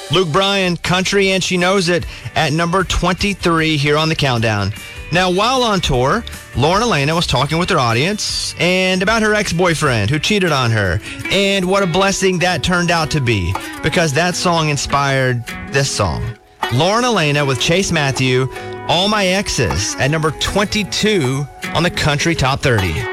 Luke Bryan, Country and She Knows It, at number 23 here on the countdown. Now, while on tour, Lauren Elena was talking with her audience and about her ex-boyfriend who cheated on her, and what a blessing that turned out to be, because that song inspired this song. Lauren Elena with Chase Matthew, All My Exes, at number 22 on the Country Top 30.